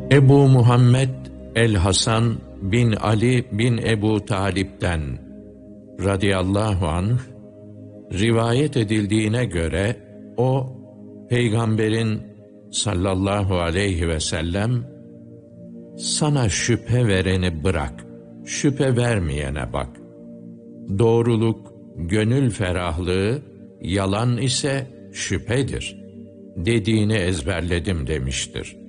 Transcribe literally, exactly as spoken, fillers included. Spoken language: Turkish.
Ebu Muhammed el-Hasan bin Ali bin Ebu Talip'ten radıyallahu anh rivayet edildiğine göre o Peygamberin sallallahu aleyhi ve sellem sana şüphe vereni bırak, şüphe vermeyene bak. Doğruluk, gönül ferahlığı, yalan ise şüphedir dediğini ezberledim demiştir.